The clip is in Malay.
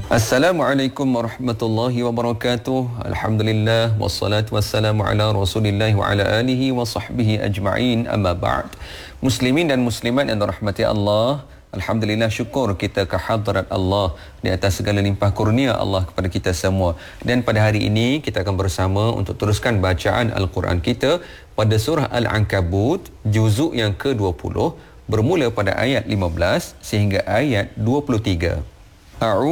Assalamualaikum warahmatullahi wabarakatuh. Alhamdulillah wassalatu wassalamu ala Rasulillah wa ala alihi wa sahbihi ajma'in. Amma ba'd. Muslimin dan muslimat yang dirahmati Allah, alhamdulillah, syukur kita ke hadrat Allah di atas segala limpah kurnia Allah kepada kita semua. Dan pada hari ini kita akan bersama untuk teruskan bacaan Al-Quran kita pada surah Al-Ankabut juzuk yang ke-20 bermula pada ayat 15 sehingga ayat 23.